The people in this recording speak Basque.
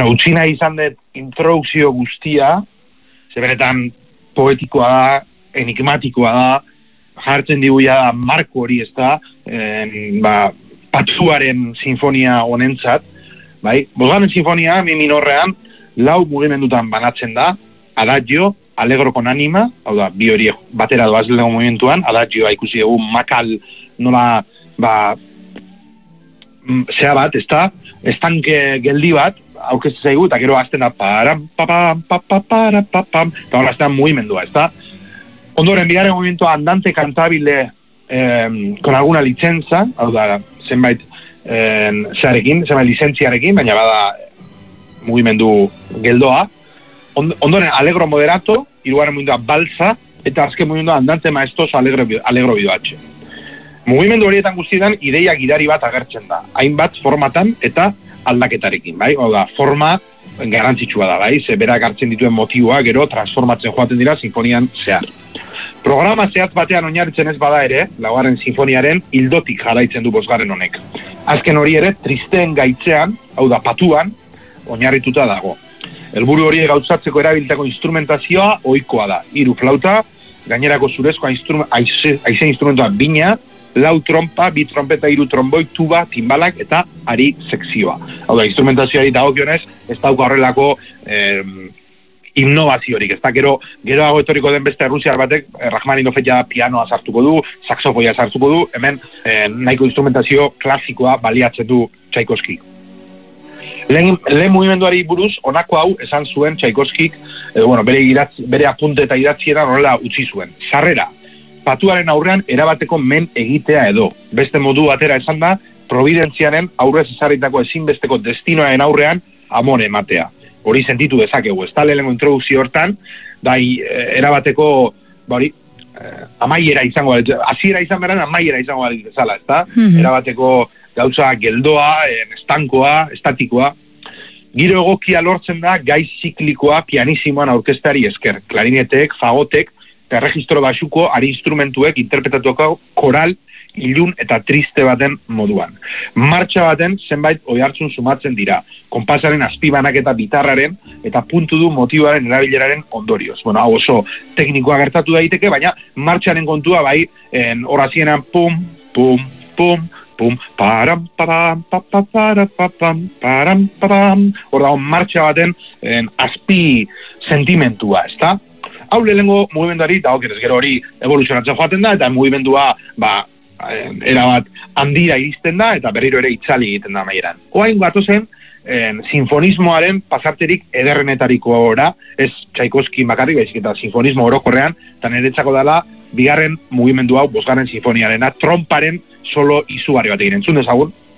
utzi nahi izan dut introdukzio guztia, zebenetan poetikoa da, enigmatikoa da, jartzen diguia da marko hori ez da, Patuaren sinfonia honentzat, bai? Bosgarren sinfonia, mi minorrean, 4 mugimendutan banatzen da, adagio, allegro con anima, hau da, bi hori batera doaz lego movimentuan, adagioa ikusi dugu makal nola, zea bat, ez da, estanke geldi bat, aurkeztu zaigu, eta gero azten da, param, papam, papam, papam, eta hori azten mugimendua, ez da. Ondoren, bigarren movimentua andante cantabile con alguna licenza, hau da, zenbait lizentziarekin, baina bada mugimendu geldoa. Ondoren, allegro moderato, hirugarren mugimendua balsa, eta azken mugimendua andante maestoso allegro bidoatxe. Mugimendu horietan guztietan ideia gidari bat agertzen da, hainbat formatan eta aldaketarekin, bai? Hau da, forma garrantzitsua da, bai? Ze berak hartzen dituen motiboa, gero transformatzen joaten dira sinfonian zehar. Programa zehatz batean oinarritzen ez bada ere, 4. sinfoniaren ildotik jarraitzen du 5. honek. Azken hori ere, tristeen gaitzean, hau da, patuan, oinarrituta dago. Helburu hori gauzatzeko erabiltako instrumentazioa ohikoa da. 3 flauta, gainerako zurezko haize instrumentua bina, 4 trompa, 2 trompeta, 3 tromboi, tuba, timbalak eta ari sekzioa. Hau da, instrumentazioari dagokionez, ez dauka horrelako innovaziorik, ez da, gero etorriko den beste rusiar batek, Rachmaninoff ja pianoa sartuko du, saxofoia sartuko du, hemen nahiko instrumentazio klasikoa baliatzen du Tchaikovsky. Lehen mugimenduari buruz, honako hau esan zuen Tchaikovskik, bere apunte eta idatzieran horrela utzi zuen. Sarrera, patuaren aurrean erabateko men egitea edo. Beste modu batera esan da, providentziaren aurrez ezarritako ezinbesteko destinoaren aurrean amore ematea. Hori sentitu dezakegu, ez da lehenengo introdukzio hortan, erabateko, amaiera izango, hasiera izan beran amaiera izango bezala, ez da? Erabateko gauza geldoa, estankoa, estatikoa. Giro egokia lortzen da gai ziklikoa pianisimoan aurkezteari esker. Klarinetek, fagotek, eta erregistro basuko ari instrumentuek interpretatuko koral, ilun eta triste baten moduan. Martxa baten zenbait oihartzun sumatzen dira. Konpasaren azpibanak eta bitarraren eta puntu du motiboaren erabileraren ondorioz. Hau oso teknikoa gertatu daiteke, baina martxaren kontua bai, horazienan pum, pum, pum, pum, param, param, param, param, param, hor dago martxa baten azpi sentimentua, ez da? Hau lehenengo mugimenduari, eta gero hori evoluzionatzen joaten da, eta mugimendua, erabat handira iristen da, eta berriro ere itzali egiten da amaieran. Oain gatozen, sinfonismoaren pasarterik ederrenetariko ora, ez Tchaikovsky bakarrik, baizik eta sinfonismo orokorrean, eta niretzako dela, 2. mugimendu hau, 5. sinfoniarena, tromparen solo izugarri bat egin. Entzun dezagun?